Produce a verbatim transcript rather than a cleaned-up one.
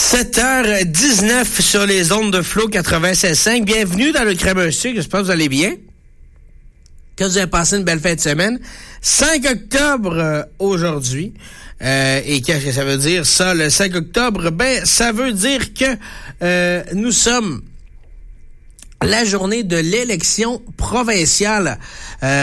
sept heures dix-neuf sur les ondes de Flow quatre-vingt-seize cinq. Bienvenue dans le Crème-Monsieur. J'espère que vous allez bien. Que vous avez passé une belle fin de semaine. cinq octobre euh, aujourd'hui. Euh, et qu'est-ce que ça veut dire, ça, le cinq octobre? Ben, ça veut dire que euh, nous sommes la journée de l'élection provinciale. Euh,